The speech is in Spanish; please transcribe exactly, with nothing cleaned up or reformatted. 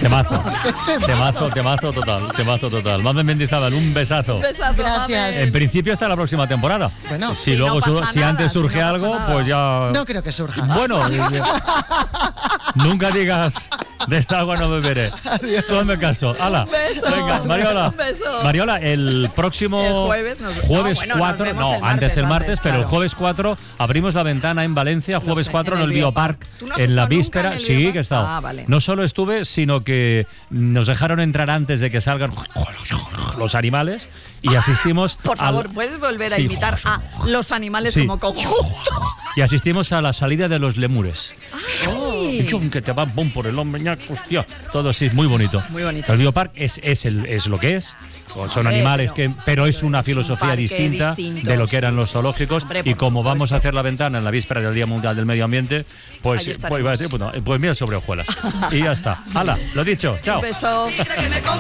Temazo, temazo, temazo total, temazo total. Mamen Mendizábal, un besazo. Un besazo, Gracias. En principio hasta la próxima temporada. Bueno, si si luego no su- pasa si nada, antes si surge no pasa algo, nada. pues ya. no creo que surja. Bueno, nunca digas de esta agua no beberé. Tú hazme caso. Hala. Un beso. Venga, Mariola. Un beso. Mariola, el próximo El jueves nos- jueves no, bueno, nos cuatro, vemos no, el antes el martes, martes, antes, pero el claro. jueves cuatro abrimos la ventana en Valencia, Lo jueves sé, cuatro en en el el Biopark, Biopark. ¿Tú no has en la estado nunca víspera. en el Sí, Biopark? que he estado. Ah, vale. No solo estuve, sino que nos dejaron entrar antes de que salgan los animales y asistimos Por favor, al- ¿puedes volver a Sí. imitar a los animales Sí. como conjunto? y asistimos a la salida de los lemures. Ay. Y chum, que te van pum por el hombro, ñac, hostia, todo sí, muy bonito. Muy bonito. El Biopark es, es, el, es lo que es. Son Hombre, animales pero- que, pero es pero una es un filosofía parque distinta distinto, de lo que eran sí, los sí, sí. zoológicos. Hombre, Y por como vamos supuesto. a hacer la ventana en la víspera del Día Mundial del Medio Ambiente, pues, Ahí pues, iba a decir, estaremos. pues, pues mira sobre hojuelas. Y ya está. Hala, lo dicho, chao. Un beso.